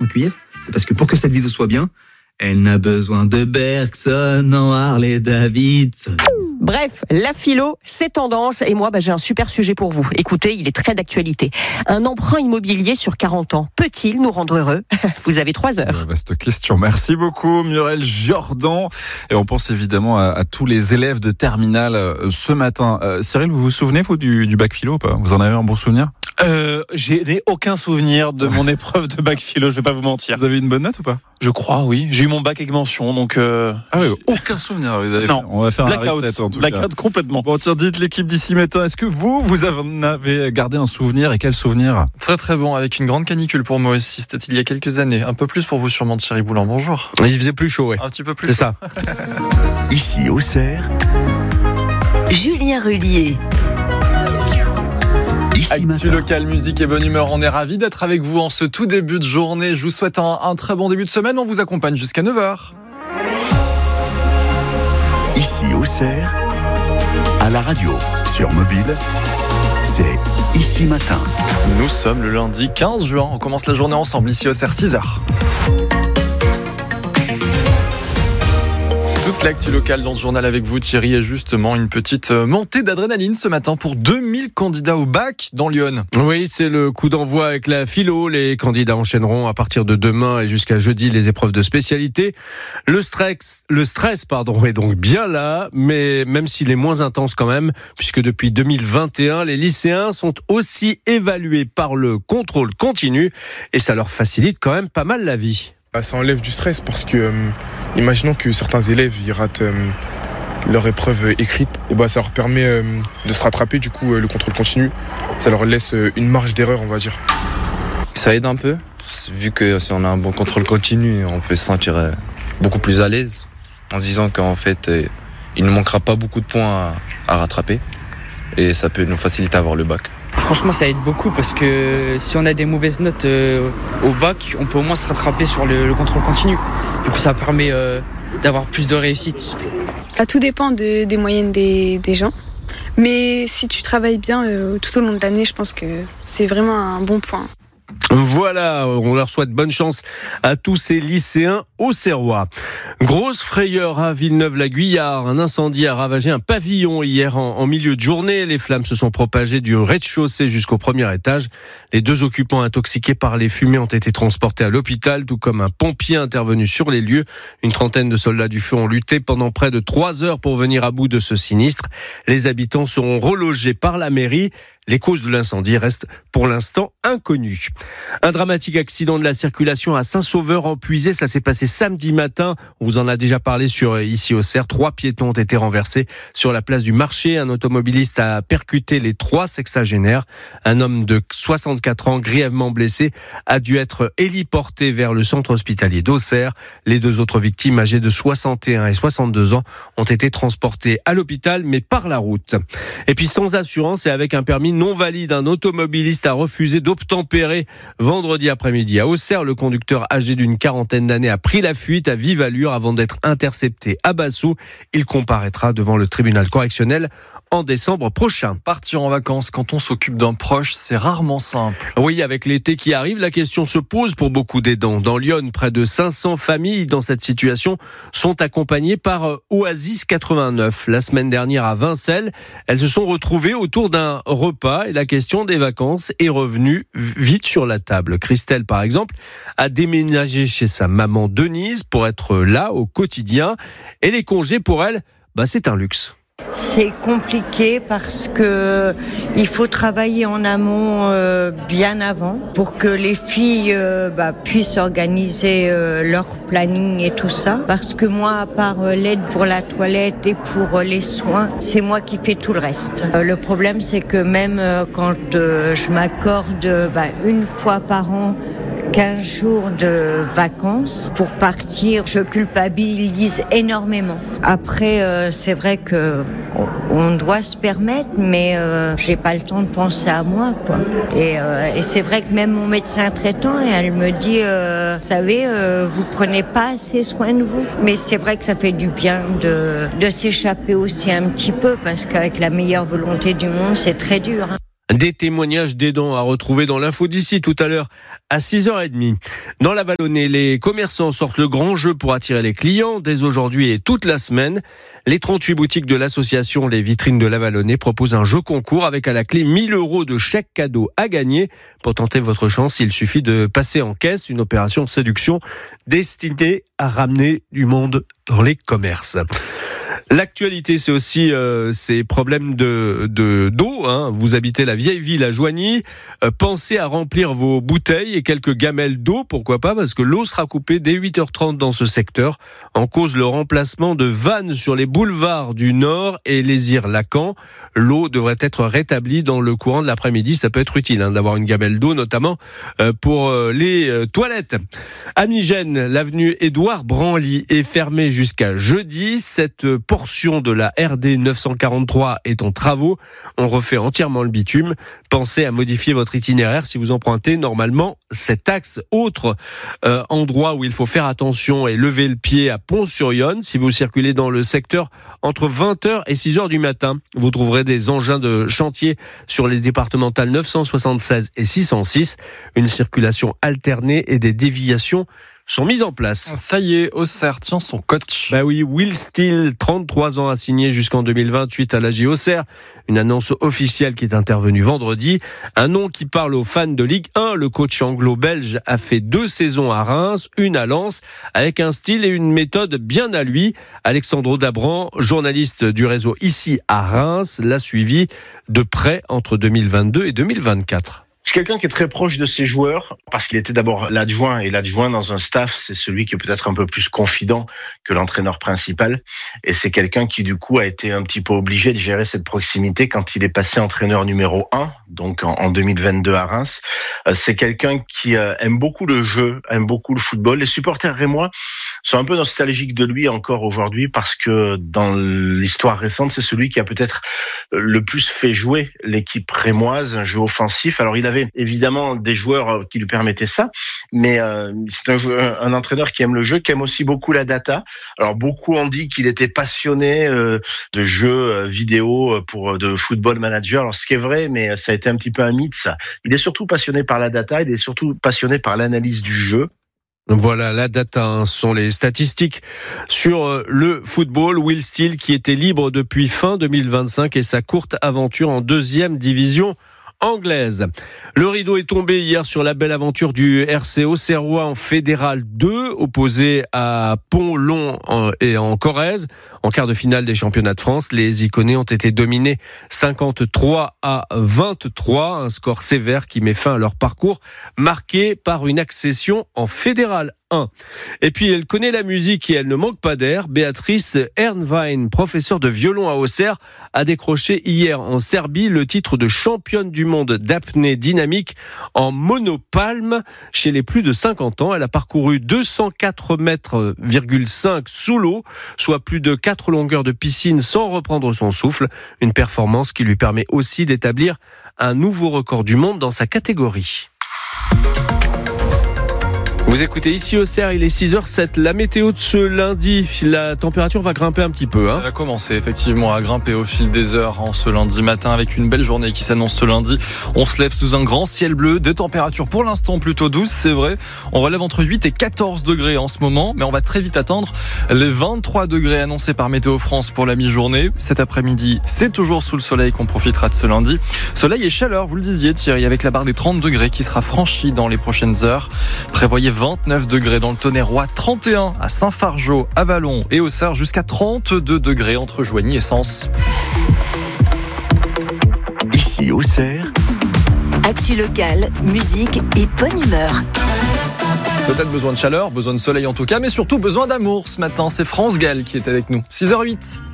cuir, c'est parce que pour que cette vidéo soit bien, elle n'a besoin de Bergson en Harley Davidson. Bref, la philo, c'est tendance et moi j'ai un super sujet pour vous. Écoutez, il est très d'actualité. Un emprunt immobilier sur 40 ans, peut-il nous rendre heureux ? Vous avez 3 heures. Vaste question. Merci beaucoup Muriel Jordan. Et on pense évidemment à tous les élèves de terminale ce matin. Cyril, vous vous souvenez vous du bac philo ou pas ? Vous en avez un bon souvenir ? Je n'ai aucun souvenir de mon épreuve de bac philo, je vais pas vous mentir. Vous avez une bonne note ou pas ? Je crois, oui. J'ai eu mon bac avec mention, donc... Ah oui, aucun souvenir. Vous avez non. On va faire Blackout, un reset en tout blackout cas. complètement. Bon, tiens, dites l'équipe d'ici matin. Est-ce que vous en avez gardé un souvenir et quel souvenir ? Très très bon, avec une grande canicule pour moi aussi. C'était il y a quelques années. Un peu plus pour vous sûrement, Thierry Boulan. Bonjour. Il faisait plus chaud, ouais. Un petit peu plus. C'est ça. Ici, Auxerre, Julien Rullier. Actu local, musique et bonne humeur. On est ravis d'être avec vous en ce tout début de journée. Je vous souhaite un très bon début de semaine. On vous accompagne jusqu'à 9h. ici Auxerre, à la radio, sur mobile, c'est Ici Matin. Nous sommes le lundi 15 juin. On commence la journée ensemble ici au Auxerre, 6h. Toute l'actu locale dans le journal avec vous, Thierry, et justement une petite montée d'adrénaline ce matin pour 2000 candidats au bac dans Lyon. Oui, c'est le coup d'envoi avec la philo. Les candidats enchaîneront à partir de demain et jusqu'à jeudi les épreuves de spécialité. Le stress, est donc bien là, mais même s'il est moins intense quand même, puisque depuis 2021, les lycéens sont aussi évalués par le contrôle continu et ça leur facilite quand même pas mal la vie. Ça enlève du stress parce que, imaginons que certains élèves ils ratent leur épreuve écrite, et ça leur permet de se rattraper, du coup le contrôle continu, ça leur laisse une marge d'erreur, on va dire. Ça aide un peu, vu que si on a un bon contrôle continu, on peut se sentir beaucoup plus à l'aise, en se disant qu'en fait, il ne manquera pas beaucoup de points à rattraper, et ça peut nous faciliter à avoir le bac. Franchement, ça aide beaucoup parce que si on a des mauvaises notes au bac, on peut au moins se rattraper sur le contrôle continu. Du coup, ça permet d'avoir plus de réussite. Tout dépend des moyennes des gens. Mais si tu travailles bien tout au long de l'année, je pense que c'est vraiment un bon point. Voilà, on leur souhaite bonne chance à tous ces lycéens auxerrois. Grosse frayeur à Villeneuve-la-Guyard. Un incendie a ravagé un pavillon hier en milieu de journée. Les flammes se sont propagées du rez-de-chaussée jusqu'au premier étage. Les 2 occupants intoxiqués par les fumées ont été transportés à l'hôpital, tout comme un pompier intervenu sur les lieux. Une trentaine de soldats du feu ont lutté pendant près de 3 heures pour venir à bout de ce sinistre. Les habitants seront relogés par la mairie. Les causes de l'incendie restent pour l'instant inconnues. Un dramatique accident de la circulation à Saint-Sauveur-en-Puisé, ça s'est passé samedi matin. On vous en a déjà parlé sur ici au Auxerre. 3 piétons ont été renversés sur la place du marché. Un automobiliste a percuté les 3 sexagénaires. Un homme de 64 ans, grièvement blessé, a dû être héliporté vers le centre hospitalier d'Auxerre. Les 2 autres victimes, âgées de 61 et 62 ans, ont été transportées à l'hôpital, mais par la route. Et puis sans assurance et avec un permis non valide, un automobiliste a refusé d'obtempérer vendredi après-midi. À Auxerre, le conducteur âgé d'une quarantaine d'années a pris la fuite à vive allure avant d'être intercepté à Bassou. Il comparaîtra devant le tribunal correctionnel en décembre prochain. Partir en vacances quand on s'occupe d'un proche, c'est rarement simple. Oui, avec l'été qui arrive, la question se pose pour beaucoup d'aidants. Dans Lyon, près de 500 familles dans cette situation sont accompagnées par Oasis 89. La semaine dernière à Vincelles, elles se sont retrouvées autour d'un repas et la question des vacances est revenue vite sur la table. Christelle, par exemple, a déménagé chez sa maman Denise pour être là au quotidien et les congés pour elle, c'est un luxe. C'est compliqué parce que il faut travailler en amont bien avant pour que les filles puissent organiser leur planning et tout ça. Parce que moi, à part l'aide pour la toilette et pour les soins, c'est moi qui fais tout le reste. Le problème, c'est que même quand je m'accorde une fois par an 15 jours de vacances pour partir, je culpabilise énormément. Après, c'est vrai que on doit se permettre, mais j'ai pas le temps de penser à moi, quoi. Et c'est vrai que même mon médecin traitant, elle me dit, vous savez, vous prenez pas assez soin de vous. Mais c'est vrai que ça fait du bien de s'échapper aussi un petit peu, parce qu'avec la meilleure volonté du monde, c'est très dur. Des témoignages d'aidants à retrouver dans l'info d'ici tout à l'heure à 6h30. Dans la Vallonnée, les commerçants sortent le grand jeu pour attirer les clients. Dès aujourd'hui et toute la semaine, les 38 boutiques de l'association Les Vitrines de la Vallonnée proposent un jeu concours avec à la clé 1 000 € de chèques cadeaux à gagner. Pour tenter votre chance, il suffit de passer en caisse, une opération de séduction destinée à ramener du monde dans les commerces. L'actualité, c'est aussi ces problèmes d'eau. Vous habitez la vieille ville à Joigny. Pensez à remplir vos bouteilles et quelques gamelles d'eau, pourquoi pas, parce que l'eau sera coupée dès 8h30 dans ce secteur. En cause, le remplacement de vannes sur les boulevards du Nord et Lézire-Lacan. L'eau devrait être rétablie dans le courant de l'après-midi. Ça peut être utile d'avoir une gamelle d'eau, notamment pour les toilettes. À Migène, l'avenue Édouard Branly est fermée jusqu'à jeudi. Cette portion de la RD 943 est en travaux. On refait entièrement le bitume. Pensez à modifier votre itinéraire si vous empruntez normalement cet axe. Autre endroit où il faut faire attention et lever le pied à Pont-sur-Yonne. Si vous circulez dans le secteur entre 20h et 6h du matin, vous trouverez des engins de chantier sur les départementales 976 et 606. Une circulation alternée et des déviations sont mises en place. Ça y est, Auxerre tient son coach. Oui, Will Steele, 33 ans, a signé jusqu'en 2028 à l'AG Auxerre. Une annonce officielle qui est intervenue vendredi. Un nom qui parle aux fans de Ligue 1. Le coach anglo-belge a fait 2 saisons à Reims, une à Lens, avec un style et une méthode bien à lui. Alexandre Dabran, journaliste du réseau Ici à Reims, l'a suivi de près entre 2022 et 2024. C'est quelqu'un qui est très proche de ses joueurs parce qu'il était d'abord l'adjoint et l'adjoint dans un staff, c'est celui qui est peut-être un peu plus confident que l'entraîneur principal et c'est quelqu'un qui du coup a été un petit peu obligé de gérer cette proximité quand il est passé entraîneur numéro 1, donc en 2022 à Reims. C'est quelqu'un qui aime beaucoup le jeu, aime beaucoup le football. Les supporters rémois sont un peu nostalgiques de lui encore aujourd'hui parce que dans l'histoire récente, c'est celui qui a peut-être le plus fait jouer l'équipe rémoise, un jeu offensif. Alors il avait évidemment des joueurs qui lui permettaient ça, mais c'est un entraîneur qui aime le jeu, qui aime aussi beaucoup la data. Alors beaucoup ont dit qu'il était passionné de jeux vidéo de football manager. Alors ce qui est vrai, mais ça a été un petit peu un mythe ça. Il est surtout passionné par la data, il est surtout passionné par l'analyse du jeu. Voilà, la data, sont les statistiques sur le football. Will Steele qui était libre depuis fin 2025 et sa courte aventure en 2e division anglaise. Le rideau est tombé hier sur la belle aventure du RC Auxerrois en Fédéral 2, opposé à Pont-Long et en Corrèze. En quart de finale des championnats de France, les Iconais ont été dominés 53-23, un score sévère qui met fin à leur parcours, marqué par une accession en Fédéral 1. Et puis elle connaît la musique et elle ne manque pas d'air. Béatrice Ernwein, professeure de violon à Auxerre, a décroché hier en Serbie le titre de championne du monde d'apnée dynamique en monopalme chez les plus de 50 ans. Elle a parcouru 204,5 mètres sous l'eau, soit plus de 4 longueurs de piscine sans reprendre son souffle. Une performance qui lui permet aussi d'établir un nouveau record du monde dans sa catégorie. Vous écoutez Ici Auxerre, il est 6h07. La météo de ce lundi, la température va grimper un petit peu. Ça va commencer effectivement à grimper au fil des heures ce lundi matin avec une belle journée qui s'annonce ce lundi. On se lève sous un grand ciel bleu, des températures pour l'instant plutôt douces, c'est vrai. On relève entre 8 et 14 degrés en ce moment, mais on va très vite atteindre les 23 degrés annoncés par Météo France pour la mi-journée. Cet après-midi, c'est toujours sous le soleil qu'on profitera de ce lundi. Soleil et chaleur, vous le disiez Thierry, avec la barre des 30 degrés qui sera franchie dans les prochaines heures. Prévoyez 29 degrés dans le Tonnerrois, 31 à Saint-Fargeau, à Vallon et Auxerre, jusqu'à 32 degrés entre Joigny et Sens. Ici Auxerre. Actu locale, musique et bonne humeur. Peut-être besoin de chaleur, besoin de soleil en tout cas, mais surtout besoin d'amour ce matin. C'est France Gall qui est avec nous. 6h08.